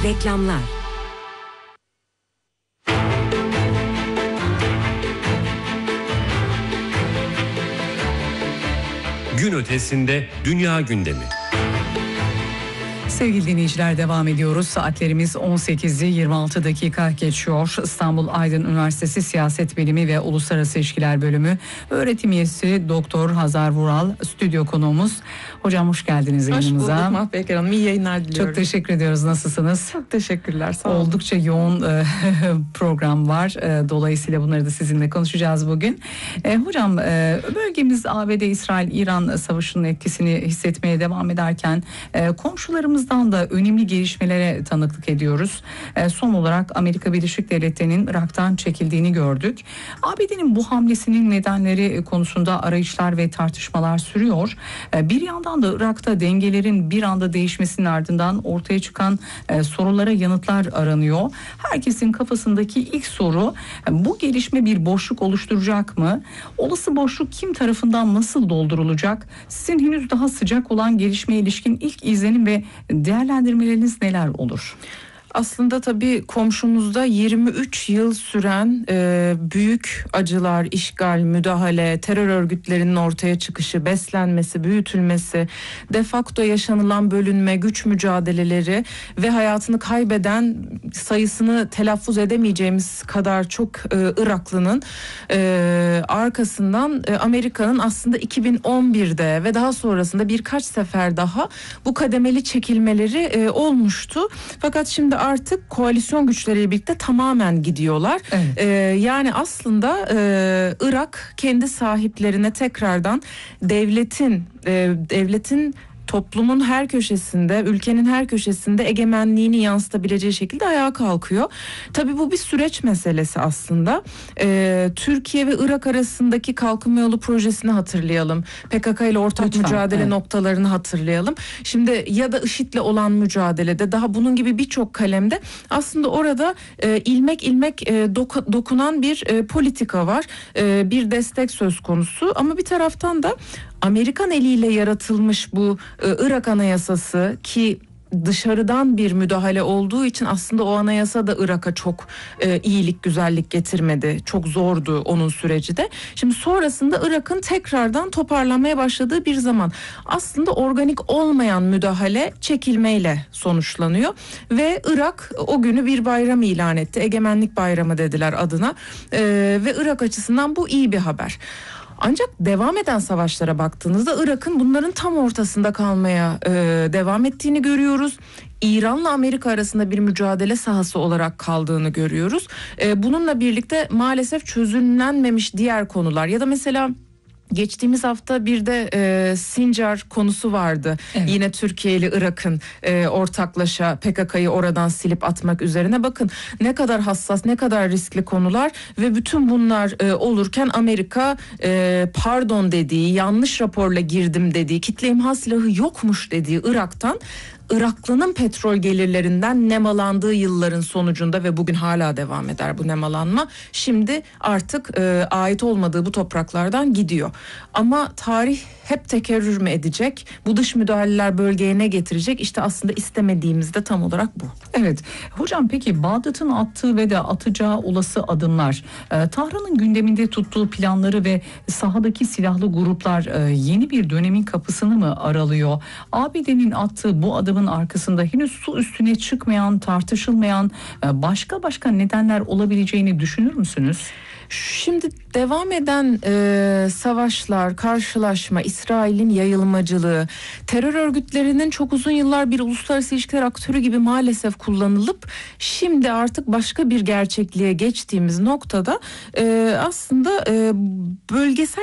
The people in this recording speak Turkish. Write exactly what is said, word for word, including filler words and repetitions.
Reklamlar. Gün ötesinde dünya gündemi. Sevgili dinleyiciler, devam ediyoruz. Saatlerimiz on sekizi yirmi altı dakika geçiyor. İstanbul Aydın Üniversitesi Siyaset Bilimi ve Uluslararası İlişkiler Bölümü öğretim üyesi Doktor Hazar Vural stüdyo konuğumuz. Hocam hoş geldiniz yayınımıza. Hoş bulduk Mahpeyker Hanım. İyi yayınlar diliyorum. Çok teşekkür ediyoruz. Nasılsınız? Çok teşekkürler. Sağ olun. Oldukça yoğun e, program var. E, dolayısıyla bunları da sizinle konuşacağız bugün. E, hocam e, bölgemiz A B D, İsrail, İran savaşının etkisini hissetmeye devam ederken e, komşularımızdan da önemli gelişmelere tanıklık ediyoruz. E, son olarak Amerika Birleşik Devletleri'nin Irak'tan çekildiğini gördük. A B D'nin bu hamlesinin nedenleri konusunda arayışlar ve tartışmalar sürüyor. E, bir yandan da Irak'ta dengelerin bir anda değişmesinin ardından ortaya çıkan e, sorulara yanıtlar aranıyor. Herkesin kafasındaki ilk soru, e, bu gelişme bir boşluk oluşturacak mı? Olası boşluk kim tarafından nasıl doldurulacak? Sizin henüz daha sıcak olan gelişmeye ilişkin ilk izlenim ve değerlendirmeleriniz neler olur? Aslında tabii komşumuzda yirmi üç yıl süren e, büyük acılar, işgal, müdahale, terör örgütlerinin ortaya çıkışı, beslenmesi, büyütülmesi, de facto yaşanılan bölünme, güç mücadeleleri ve hayatını kaybeden, sayısını telaffuz edemeyeceğimiz kadar çok e, Iraklının e, arkasından e, Amerika'nın aslında iki bin on birde ve daha sonrasında birkaç sefer daha bu kademeli çekilmeleri e, olmuştu. Fakat şimdi artık koalisyon güçleriyle birlikte tamamen gidiyorlar. Evet. Ee, yani aslında e, Irak kendi sahiplerine tekrardan devletin e, devletin toplumun her köşesinde, ülkenin her köşesinde egemenliğini yansıtabileceği şekilde ayağa kalkıyor. Tabii bu bir süreç meselesi aslında. Ee, Türkiye ve Irak arasındaki kalkınma yolu projesini hatırlayalım. P K K ile ortak Lütfen, mücadele evet. noktalarını hatırlayalım. Şimdi ya da IŞİD'le olan mücadelede, daha bunun gibi birçok kalemde aslında orada e, ilmek ilmek e, doku, dokunan bir e, politika var. E, bir destek söz konusu ama bir taraftan da Amerikan eliyle yaratılmış bu e, Irak Anayasası, ki dışarıdan bir müdahale olduğu için aslında o anayasa da Irak'a çok e, iyilik, güzellik getirmedi. Çok zordu onun süreci de. Şimdi sonrasında Irak'ın tekrardan toparlanmaya başladığı bir zaman aslında organik olmayan müdahale çekilmeyle sonuçlanıyor ve Irak o günü bir bayram ilan etti. Egemenlik Bayramı dediler adına e, ve Irak açısından bu iyi bir haber. Ancak devam eden savaşlara baktığınızda Irak'ın bunların tam ortasında kalmaya e, devam ettiğini görüyoruz. İran'la Amerika arasında bir mücadele sahası olarak kaldığını görüyoruz. E, bununla birlikte maalesef çözümlenmemiş diğer konular ya da mesela geçtiğimiz hafta bir de e, Sincar konusu vardı. Evet. Yine Türkiye ile Irak'ın e, ortaklaşa P K K'yı oradan silip atmak üzerine. Bakın ne kadar hassas, ne kadar riskli konular ve bütün bunlar e, olurken Amerika e, pardon dediği, yanlış raporla girdim dediği, kitle imha silahı yokmuş dediği Irak'tan Iraklı'nın petrol gelirlerinden nemalandığı yılların sonucunda ve bugün hala devam eder bu nemalanma. Şimdi artık e, ait olmadığı bu topraklardan gidiyor. Ama tarih hep tekerrür mü edecek? Bu dış müdahaleler bölgeye ne getirecek? İşte aslında istemediğimiz de tam olarak bu. Evet. Hocam peki Bağdat'ın attığı ve de atacağı olası adımlar, e, Tahran'ın gündeminde tuttuğu planları ve sahadaki silahlı gruplar e, yeni bir dönemin kapısını mı aralıyor? A B D'nin attığı bu adımın arkasında henüz su üstüne çıkmayan, tartışılmayan e, başka başka nedenler olabileceğini düşünür müsünüz? Şimdi devam eden e, savaşlar, karşılaşma, İsrail'in yayılmacılığı, terör örgütlerinin çok uzun yıllar bir uluslararası ilişkiler aktörü gibi maalesef kullanılıp şimdi artık başka bir gerçekliğe geçtiğimiz noktada e, aslında e, bölgesel